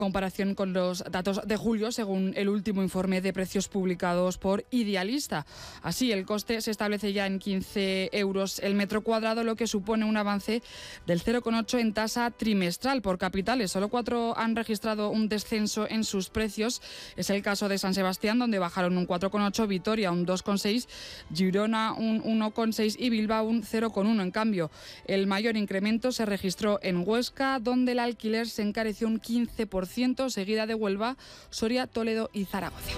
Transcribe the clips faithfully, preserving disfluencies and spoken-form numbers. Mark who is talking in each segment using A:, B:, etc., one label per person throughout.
A: comparación con los datos de julio, según el último informe de precios publicados por Idealista. Así, el coste se establece ya en quince euros el metro cuadrado, lo que supone un avance del cero coma ocho en tasa trimestral. Por capitales, solo cuatro han registrado un descenso en sus precios. Es el caso de San Sebastián, donde bajaron un cuatro coma ocho, Vitoria un dos coma seis, Girona un uno coma seis y Bilbao un cero coma uno. En cambio, el mayor incremento se registró en Huesca, donde el alquiler se encareció un quince por ciento, seguida de Huelva, Soria, Toledo y Zaragoza.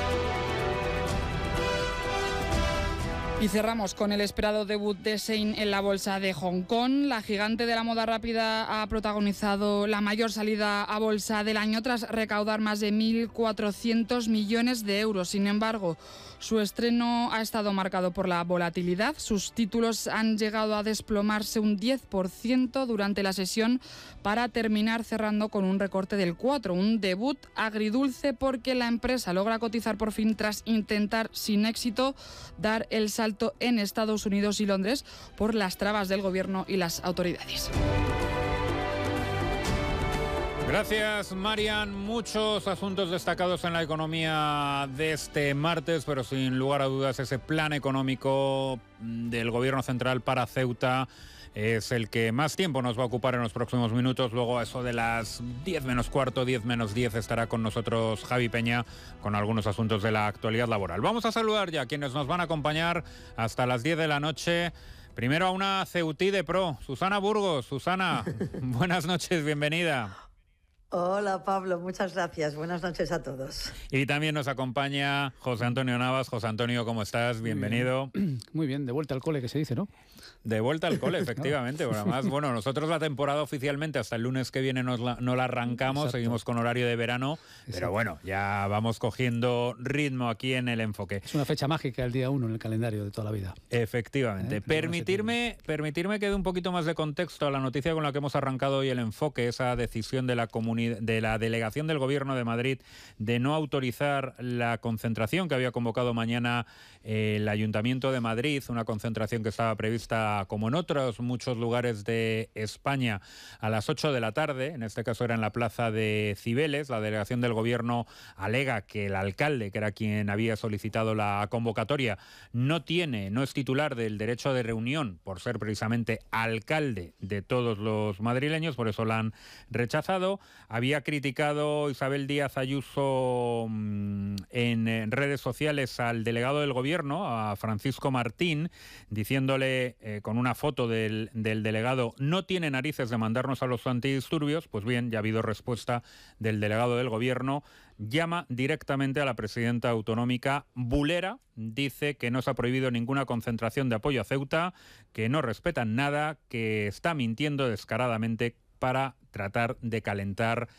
A: Y cerramos con el esperado debut de Shein en la bolsa de Hong Kong. La gigante de la moda rápida ha protagonizado la mayor salida a bolsa del año tras recaudar más de mil cuatrocientos millones de euros. Sin embargo, su estreno ha estado marcado por la volatilidad. Sus títulos han llegado a desplomarse un diez por ciento durante la sesión para terminar cerrando con un recorte del cuatro por ciento. Un debut agridulce porque la empresa logra cotizar por fin tras intentar sin éxito dar el salto en Estados Unidos y Londres por las trabas del gobierno y las autoridades.
B: Gracias, Marian. Muchos asuntos destacados en la economía de este martes, pero sin lugar a dudas ese plan económico del Gobierno central para Ceuta es el que más tiempo nos va a ocupar en los próximos minutos. Luego, a eso de las diez menos cuarto, diez menos diez, estará con nosotros Javi Peña con algunos asuntos de la actualidad laboral. Vamos a saludar ya a quienes nos van a acompañar hasta las diez de la noche. Primero a una ceutí de pro, Susana Burgos. Susana, buenas noches, bienvenida.
C: Hola Pablo, muchas gracias. Buenas noches a todos.
B: Y también nos acompaña José Antonio Navas. José Antonio, ¿cómo estás? Bienvenido.
D: Muy bien, Muy bien. De vuelta al cole, que se dice, ¿no?
B: De vuelta al cole, efectivamente. Bueno, además, bueno, nosotros la temporada oficialmente hasta el lunes que viene nos la, no la arrancamos, Exacto. Seguimos con horario de verano, Exacto. Pero bueno, ya vamos cogiendo ritmo aquí en El Enfoque.
D: Es una fecha mágica el día uno en el calendario de toda la vida.
B: Efectivamente. ¿Eh? Permitirme, permitirme que dé un poquito más de contexto a la noticia con la que hemos arrancado hoy El Enfoque, esa decisión de la comunidad de la delegación del Gobierno de Madrid de no autorizar la concentración que había convocado mañana eh, el Ayuntamiento de Madrid, una concentración que estaba prevista, como en otros muchos lugares de España, a las ocho de la tarde. En este caso era en la plaza de Cibeles. La delegación del Gobierno alega que el alcalde, que era quien había solicitado la convocatoria, no tiene, no es titular del derecho de reunión por ser precisamente alcalde de todos los madrileños, por eso la han rechazado. Había criticado Isabel Díaz Ayuso en redes sociales al delegado del Gobierno, a Francisco Martín, diciéndole eh, con una foto del, del delegado: no tiene narices de mandarnos a los antidisturbios. Pues bien, ya ha habido respuesta del delegado del Gobierno. Llama directamente a la presidenta autonómica bulera, dice que no se ha prohibido ninguna concentración de apoyo a Ceuta, que no respetan nada, que está mintiendo descaradamente para tratar de calentar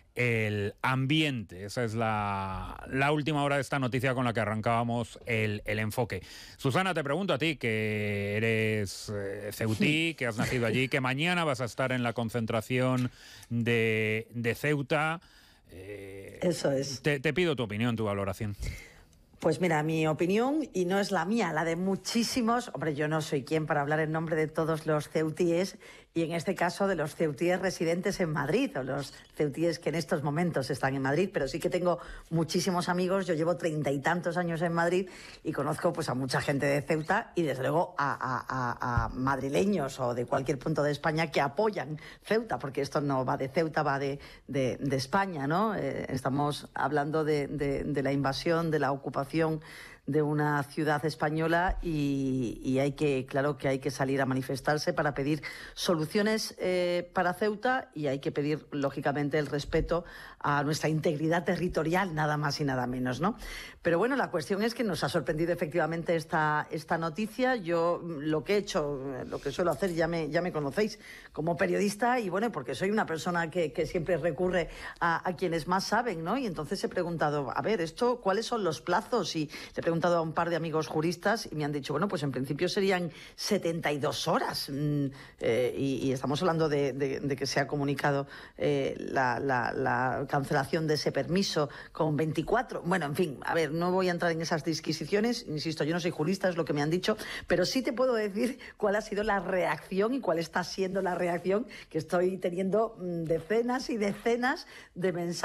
B: el ambiente. Esa es la, la última hora de esta noticia con la que arrancábamos el, el enfoque. Susana, te pregunto a ti, que eres eh, ceutí, que has nacido allí, que mañana vas a estar en la concentración de, de Ceuta. Eh,
C: Eso es.
B: Te, te pido tu opinión, tu valoración.
C: Pues mira, mi opinión, y no es la mía, la de muchísimos, hombre, yo no soy quien para hablar en nombre de todos los ceutíes, y en este caso de los ceutíes residentes en Madrid, o los ceutíes que en estos momentos están en Madrid, pero sí que tengo muchísimos amigos. Yo llevo treinta y tantos años en Madrid y conozco pues a mucha gente de Ceuta y desde luego a, a, a, a madrileños o de cualquier punto de España que apoyan Ceuta, porque esto no va de Ceuta, va de, de, de España, ¿no? Eh, estamos hablando de, de, de la invasión, de la ocupación de una ciudad española y, y hay que, claro que hay que salir a manifestarse para pedir soluciones eh, para Ceuta, y hay que pedir, lógicamente, el respeto a nuestra integridad territorial, nada más y nada menos, ¿no? Pero bueno, la cuestión es que nos ha sorprendido efectivamente esta, esta noticia. Yo lo que he hecho, lo que suelo hacer, ya me, ya me conocéis como periodista, y bueno, porque soy una persona que, que siempre recurre a, a quienes más saben, ¿no? Y entonces he preguntado, a ver, esto, ¿cuáles son los plazos? Y le pregunto preguntado a un par de amigos juristas y me han dicho, bueno, pues en principio serían setenta y dos horas. Mm, eh, y, y estamos hablando de, de, de que se ha comunicado eh, la, la, la cancelación de ese permiso con veinticuatro. Bueno, en fin, a ver, no voy a entrar en esas disquisiciones. Insisto, yo no soy jurista, es lo que me han dicho, pero sí te puedo decir cuál ha sido la reacción y cuál está siendo la reacción, que estoy teniendo mm, decenas y decenas de mensajes